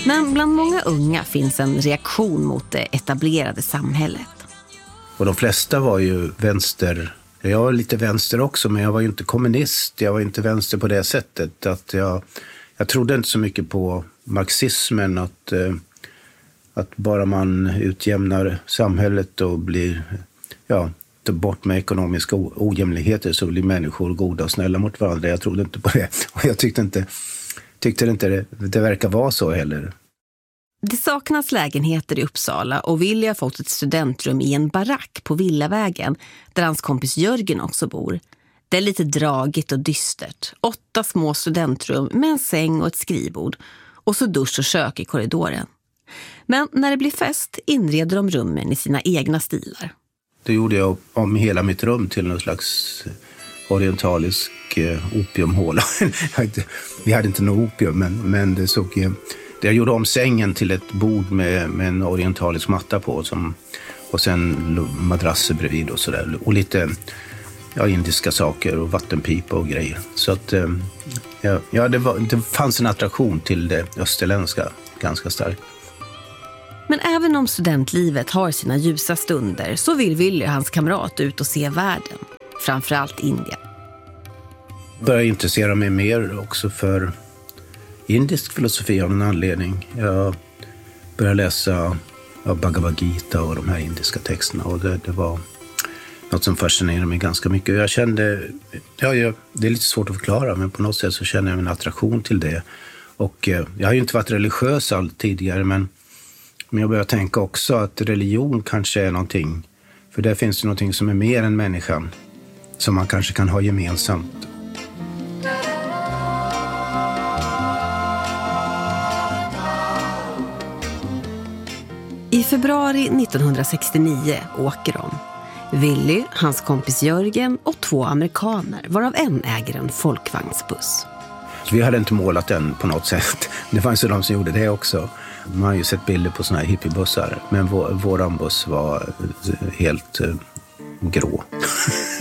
Men bland många unga finns en reaktion mot det etablerade samhället. Och de flesta var ju vänster. Jag var lite vänster också, men jag var ju inte kommunist. Jag var inte vänster på det sättet. Att jag trodde inte så mycket på marxismen. Att bara man utjämnar samhället och blir, tar bort med ekonomiska ojämlikheter så blir människor goda och snälla mot varandra. Jag trodde inte på det. Och jag tyckte inte det verkar vara så heller. Det saknas lägenheter i Uppsala och Willy har fått ett studentrum i en barack på Villavägen där hans kompis Jörgen också bor. Det är lite dragigt och dystert. 8 små studentrum med en säng och ett skrivbord och så dusch och kök i korridoren. Men när det blir fest inreder de rummen i sina egna stilar. Då gjorde jag om hela mitt rum till någon slags orientalisk opiumhåla. Vi hade inte något opium, men det såg... Jag gjorde om sängen till ett bord med en orientalisk matta på och sen madrasser bredvid och sådär. Och lite indiska saker och vattenpipa och grejer. Så att det fanns en attraktion till det österländska ganska starkt. Men även om studentlivet har sina ljusa stunder så vill Willy och hans kamrat ut och se världen. Framförallt Indien. Jag började intressera mig mer också för indisk filosofi av en anledning. Jag började läsa Bhagavad Gita och de här indiska texterna och det var något som fascinerade mig ganska mycket. Jag kände, det är lite svårt att förklara, men på något sätt så kände jag en attraktion till det. Och jag har ju inte varit religiös allt tidigare, men jag börjar tänka också att religion kanske är någonting. För där finns det någonting som är mer än människan, som man kanske kan ha gemensamt. I februari 1969 åker de. Willy, hans kompis Jörgen och 2 amerikaner, varav en äger en folkvagnsbuss. Vi hade inte målat den på något sätt. Det fanns ju de som gjorde det också. Man har ju sett bilder på såna här hippiebussar. Men våran buss var helt grå.